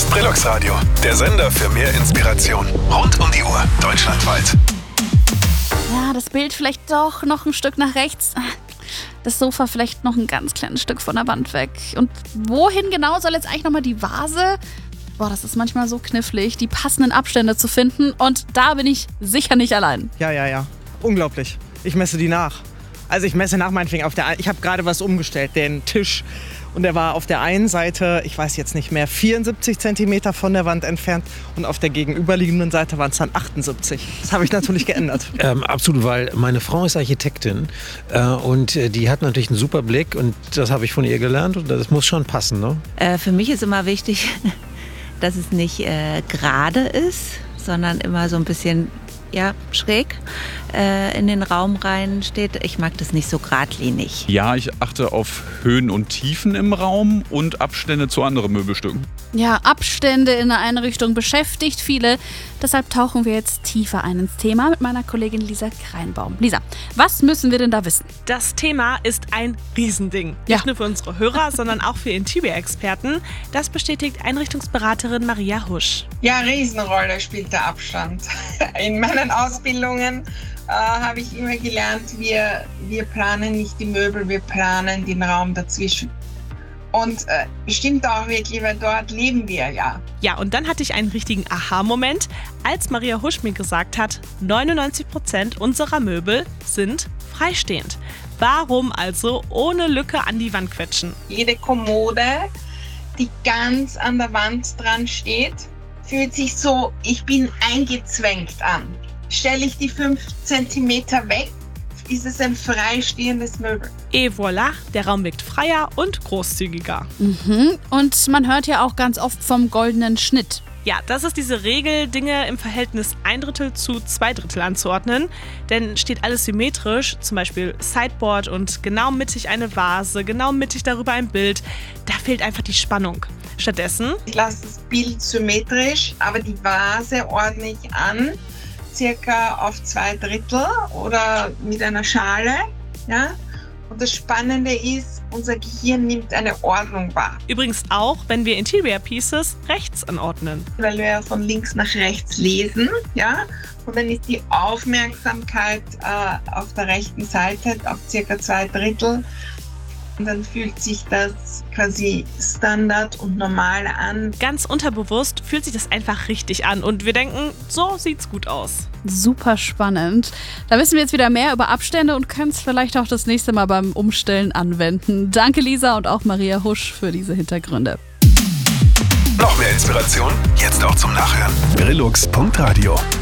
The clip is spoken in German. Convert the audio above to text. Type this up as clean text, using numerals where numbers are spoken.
Brillux Radio, der Sender für mehr Inspiration. Rund um die Uhr, deutschlandweit. Ja, das Bild vielleicht doch noch ein Stück nach rechts. Das Sofa vielleicht noch ein ganz kleines Stück von der Wand weg. Und wohin genau soll jetzt eigentlich nochmal die Vase? Boah, das ist manchmal so knifflig, die passenden Abstände zu finden. Und da bin ich sicher nicht allein. Ja. Unglaublich. Ich messe die nach. Also ich messe nach meinetwegen ich habe gerade was umgestellt, den Tisch. Und der war auf der einen Seite, ich weiß jetzt nicht mehr, 74 cm von der Wand entfernt. Und auf der gegenüberliegenden Seite waren es dann 78. Das habe ich natürlich geändert. Absolut, weil meine Frau ist Architektin und die hat natürlich einen super Blick. Und das habe ich von ihr gelernt und das muss schon passen, ne? Für mich ist immer wichtig, dass es nicht gerade ist, sondern immer so ein bisschen schräg in den Raum rein steht. Ich mag das nicht so geradlinig. Ja, ich achte auf Höhen und Tiefen im Raum und Abstände zu anderen Möbelstücken. Ja, Abstände in der Einrichtung beschäftigt viele. Deshalb tauchen wir jetzt tiefer ein ins Thema mit meiner Kollegin Lisa Kreinbaum. Lisa, was müssen wir denn da wissen? Das Thema ist ein Riesending. Nicht nur für unsere Hörer, sondern auch für Interior-Experten. Das bestätigt Einrichtungsberaterin Maria Husch. Ja, Riesenrolle spielt der Abstand. In meinen Ausbildungen habe ich immer gelernt, wir planen nicht die Möbel, wir planen den Raum dazwischen. Und stimmt auch wirklich, weil dort leben wir ja. Ja, und dann hatte ich einen richtigen Aha-Moment, als Maria Husch mir gesagt hat, 99% unserer Möbel sind freistehend. Warum also ohne Lücke an die Wand quetschen? Jede Kommode, die ganz an der Wand dran steht, fühlt sich so, ich bin eingezwängt an. Stelle ich die 5 cm weg, ist es ein freistehendes Möbel. Et voilà, der Raum wirkt freier und großzügiger. Und man hört ja auch ganz oft vom goldenen Schnitt. Ja, das ist diese Regel, Dinge im Verhältnis 1/3 zu 2/3 anzuordnen. Denn steht alles symmetrisch, zum Beispiel Sideboard und genau mittig eine Vase, genau mittig darüber ein Bild, da fehlt einfach die Spannung. Stattdessen, Ich lasse das Bild symmetrisch, aber die Vase ordne ich an, circa auf 2/3 oder mit einer Schale. Ja? Und das Spannende ist, unser Gehirn nimmt eine Ordnung wahr. übrigens auch, wenn wir Interior Pieces rechts anordnen. Weil wir ja von links nach rechts lesen. Ja? Und dann ist die Aufmerksamkeit auf der rechten Seite auf circa 2/3. Und dann fühlt sich das quasi Standard und normal an. Ganz unterbewusst fühlt sich das einfach richtig an und wir denken, so sieht's gut aus. Super spannend. Da wissen wir jetzt wieder mehr über Abstände und können es vielleicht auch das nächste Mal beim Umstellen anwenden. Danke Lisa und auch Maria Husch für diese Hintergründe. Noch mehr Inspiration? Jetzt auch zum Nachhören. Brillux.radio